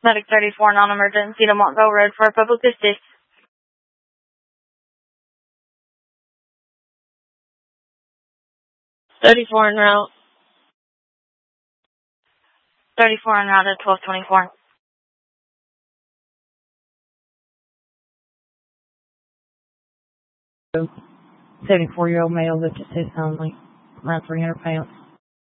Medic 34, non-emergency to Montville Road for public assist. 34 en route. 34 en route at 1224. 74-year-old male lifted his only, around 300 pounds.